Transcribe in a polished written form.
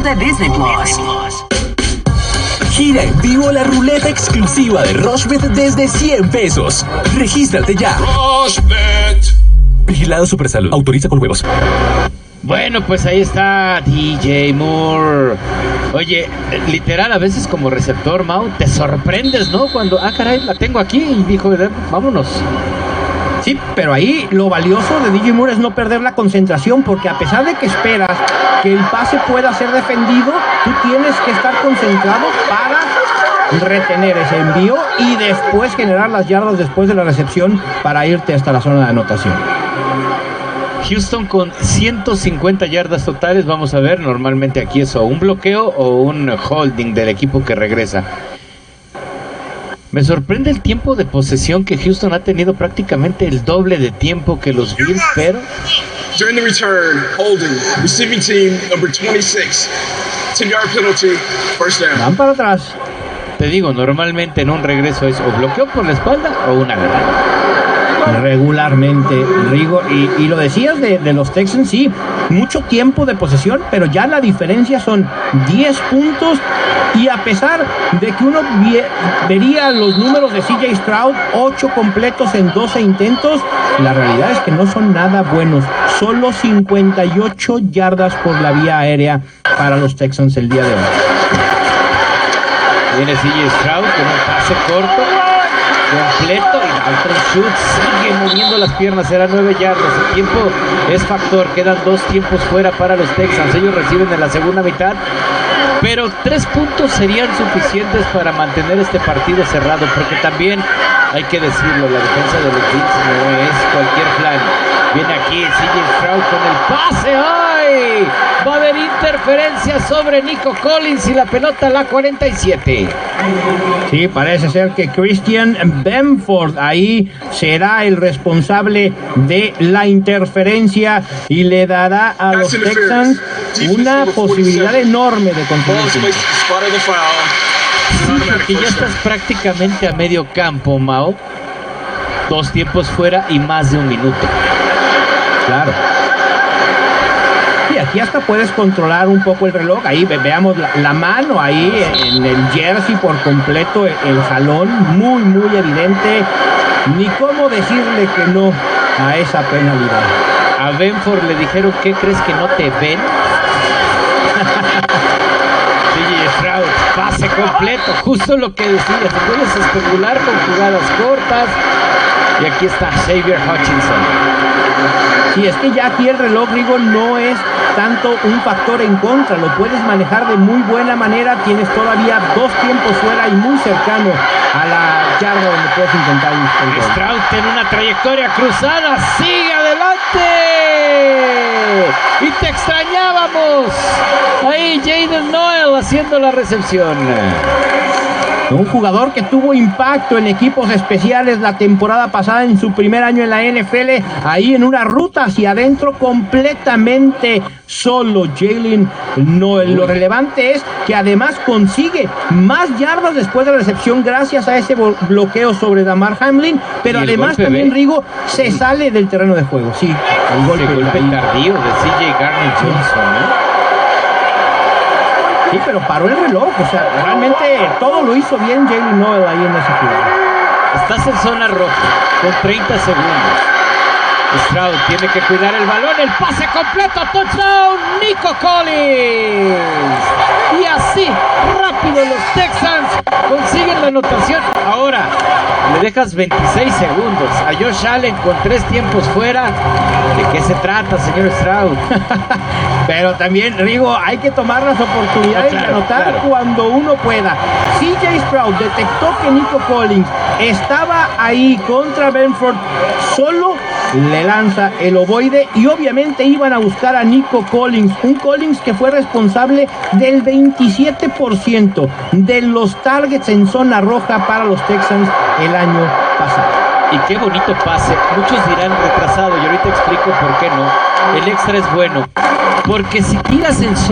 de Disney Plus. Gira en vivo la ruleta exclusiva de Rushbet desde 100 pesos. Regístrate ya. Rushbet. Vigilado Supersalud. Autoriza con juegos. Bueno, pues ahí está DJ Moore. Oye, literal, a veces como receptor, Mau, te sorprendes, ¿no? Cuando, caray, la tengo aquí y dijo, vámonos. Sí, pero ahí lo valioso de DJ Moore es no perder la concentración, porque a pesar de que esperas que el pase pueda ser defendido, tú tienes que estar concentrado para retener ese envío y después generar las yardas después de la recepción para irte hasta la zona de anotación. Houston con 150 yardas totales. Vamos a ver, normalmente aquí es o un bloqueo o un holding del equipo que regresa. Me sorprende el tiempo de posesión que Houston ha tenido, prácticamente el doble de tiempo que los Bills, pero... During the return, holding, receiving team number 26, 10-yard penalty, first down. Van para atrás. Te digo, normalmente en un regreso es o bloqueo por la espalda o una agarrada. Regularmente, Rigo, y lo decías de los Texans, sí, mucho tiempo de posesión, pero ya la diferencia son 10 puntos, y a pesar de que uno vería los números de CJ Stroud, 8 completos en 12 intentos, la realidad es que no son nada buenos. Solo 58 yardas por la vía aérea para los Texans el día de hoy. Viene CJ Stroud con un pase corto, completo, y Dalton Schultz sigue moviendo las piernas, será 9 yardas. El tiempo es factor, quedan 2 tiempos fuera para los Texans. Ellos reciben en la segunda mitad, pero 3 puntos serían suficientes para mantener este partido cerrado, porque también hay que decirlo, la defensa de los Bills no es cualquier plan. Viene aquí CJ Stroud con el pase. ¡Ay! Va a haber interferencia sobre Nico Collins y la pelota a la 47. Sí, parece ser que Christian Benford ahí será el responsable de la interferencia y le dará a los Texans una posibilidad enorme de continuar. Sí, porque ya estás prácticamente a medio campo, Mao. 2 tiempos fuera y más de 1 minuto. Claro. Y aquí hasta puedes controlar un poco el reloj. Ahí veamos la mano ahí en el jersey por completo, el jalón, muy evidente. Ni cómo decirle que no a esa penalidad. A Benford le dijeron, ¿qué crees que no te ven? CJ Stroud, pase completo, justo lo que decías. Puedes especular con jugadas cortas. Y aquí está Xavier Hutchinson. Sí, es que ya aquí el reloj, Rigo, no es tanto un factor en contra, lo puedes manejar de muy buena manera, tienes todavía 2 tiempos fuera y muy cercano a la yarda donde puedes intentar el gol. Stroud en una trayectoria cruzada, sigue adelante, y te extrañábamos, ahí Jaden Noel haciendo la recepción. Un jugador que tuvo impacto en equipos especiales la temporada pasada en su primer año en la NFL, ahí en una ruta hacia adentro completamente solo, Jalen Noel. Lo relevante es que además consigue más yardas después de la recepción gracias a ese bloqueo sobre Damar Hamlin, pero además también Rigo se sale del terreno de juego. Sí, el golpe tardío de CJ Gardner-Johnson, ¿no? Sí, pero paró el reloj, o sea, realmente todo lo hizo bien Jalen Noel ahí en ese jugada. Estás en zona roja con 30 segundos. Stroud tiene que cuidar el balón, el pase completo, touchdown, Nico Collins. Y así, rápido los Texans consiguen la anotación. Ahora, le dejas 26 segundos a Josh Allen con 3 tiempos fuera. ¿De qué se trata, señor Stroud? Pero también, Rigo, hay que tomar las oportunidades de anotar cuando uno pueda. CJ Stroud detectó que Nico Collins estaba ahí contra Benford, solo le lanza el ovoide y obviamente iban a buscar a Nico Collins, un Collins que fue responsable del 27% de los targets en zona roja para los Texans el año pasado. Y qué bonito pase. Muchos dirán retrasado y ahorita explico por qué no. El extra es bueno, porque si tiras en